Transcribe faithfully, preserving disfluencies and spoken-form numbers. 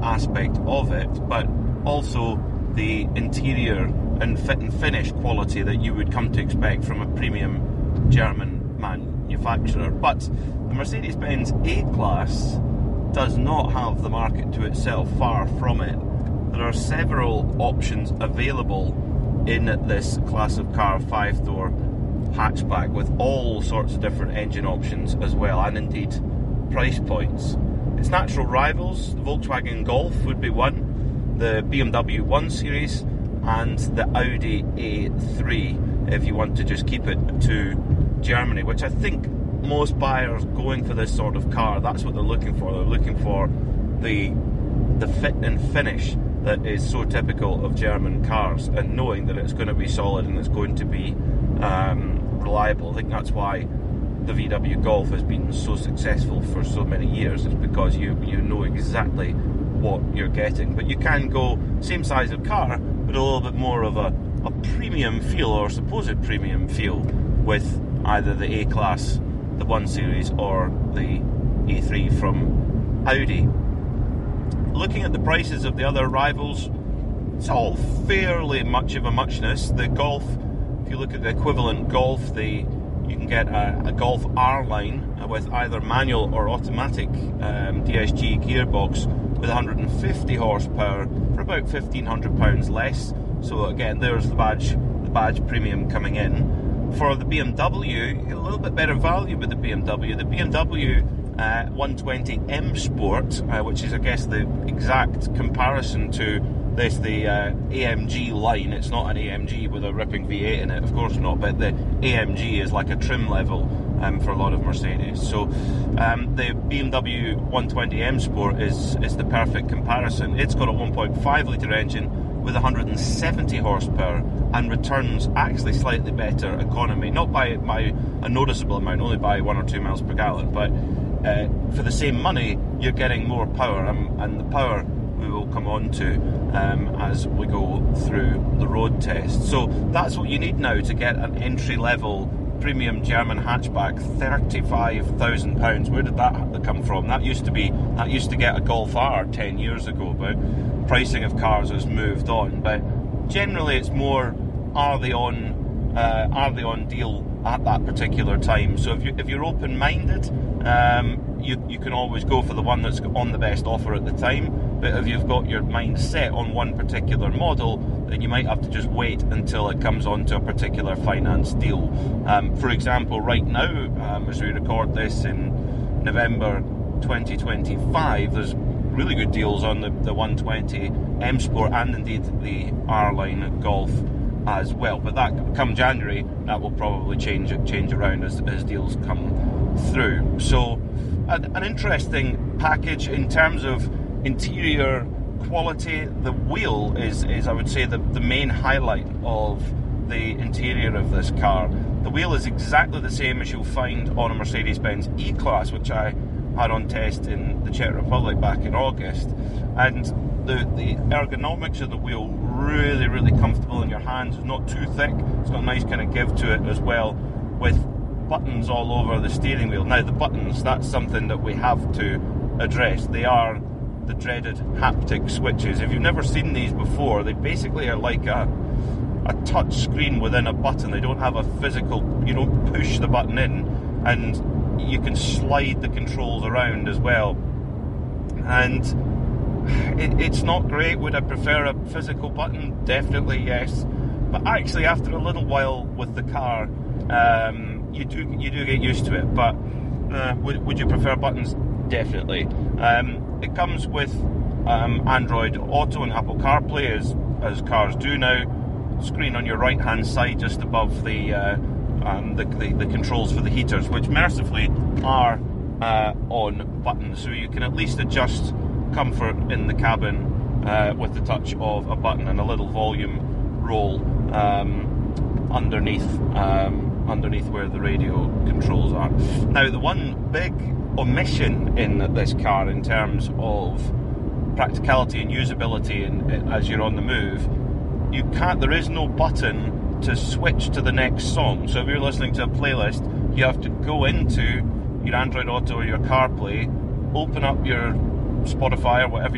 aspect of it, but also the interior and fit and finish quality that you would come to expect from a premium German manufacturer. But the Mercedes-Benz A-Class does not have the market to itself, far from it. There are several options available in this class of car, five-door hatchback, with all sorts of different engine options as well, and indeed price points. Its natural rivals, the Volkswagen Golf would be one, the B M W one Series, and the Audi A three, if you want to just keep it to Germany, which I think most buyers going for this sort of car, that's what they're looking for. They're looking for the the fit and finish that is so typical of German cars, and knowing that it's going to be solid and it's going to be um, reliable. I think that's why the V W Golf has been so successful for so many years. It's because you you know exactly what you're getting. But you can go same size of car, but a little bit more of a, a premium feel, or supposed premium feel, with either the A-Class, the one Series, or the A three from Audi. Looking at the prices of the other rivals, it's all fairly much of a muchness. The Golf, if you look at the equivalent Golf, the you can get a, a Golf R-Line with either manual or automatic um, D S G gearbox with one hundred fifty horsepower for about fifteen hundred pounds less. So again, there's the badge, the badge premium coming in. For the B M W, a little bit better value with the B M W. The B M W uh, one twenty M Sport, uh, which is, I guess, the exact comparison to this, the uh, A M G line. It's not an A M G with a ripping V eight in it, of course not, but the A M G is like a trim level um, for a lot of Mercedes. So um, the B M W one twenty M Sport is, is the perfect comparison. It's got a one point five litre engine with one hundred seventy horsepower and returns actually slightly better economy, not by, by a noticeable amount, only by one or two miles per gallon, but uh, for the same money you're getting more power, um, and the power we will come on to um, as we go through the road test. So that's what you need now to get an entry-level premium German hatchback, thirty-five thousand pounds. Where did that come from? That used to be that used to get a Golf R ten years ago, but pricing of cars has moved on. But generally it's more, are they on uh, are they on deal at that particular time? So if you if you're open-minded, um, you you can always go for the one that's on the best offer at the time. But if you've got your mind set on one particular model, then you might have to just wait until it comes onto a particular finance deal. Um, for example, right now, um, as we record this in November twenty twenty-five, there's really good deals on the, the one twenty M Sport and indeed the R-Line Golf as well. But that, come January, that will probably change change around as, as deals come through. So an, an interesting package in terms of interior quality. The wheel is, is I would say, the, the main highlight of the interior of this car. The wheel is exactly the same as you'll find on a Mercedes-Benz E-Class, which I had on test in the Czech Republic back in August. And the, the ergonomics of the wheel, really, really comfortable in your hands. It's not too thick. It's got a nice kind of give to it as well, with buttons all over the steering wheel. Now, the buttons, that's something that we have to address. They are the dreaded haptic switches. If you've never seen these before, they basically are like a a touch screen within a button. They don't have a physical, you don't push the button in, and you can slide the controls around as well. And it, it's not great. Would I prefer a physical button? Definitely yes. But actually, after a little while with the car, um, you do you do get used to it. But uh, would, would you prefer buttons? Definitely. Um, it comes with um, Android Auto and Apple CarPlay, as as cars do now. Screen on your right hand side, just above the, uh, um, the, the the controls for the heaters, which mercifully are uh, on buttons, so you can at least adjust comfort in the cabin uh, with the touch of a button and a little volume roll um, underneath um, underneath where the radio controls are. Now, the one big omission in this car in terms of practicality and usability, and as you're on the move, you can't, there is no button to switch to the next song. So if you're listening to a playlist, you have to go into your Android Auto or your CarPlay, open up your Spotify or whatever